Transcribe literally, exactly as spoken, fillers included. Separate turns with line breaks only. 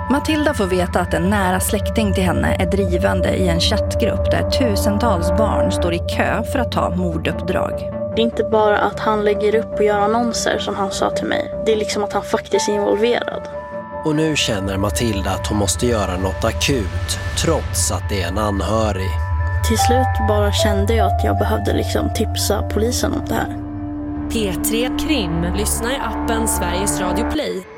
Matilda får veta att en nära släkting till henne är drivande i en chattgrupp där tusentals barn står i kö för att ta morduppdrag.
Det är inte bara att han lägger upp och gör annonser som han sa till mig. Det är liksom att han faktiskt är involverad.
Och nu känner Matilda att hon måste göra något akut, trots att det är en anhörig.
Till slut bara kände jag att jag behövde liksom tipsa polisen om det här.
P tre Krim. Lyssna i appen Sveriges Radio Play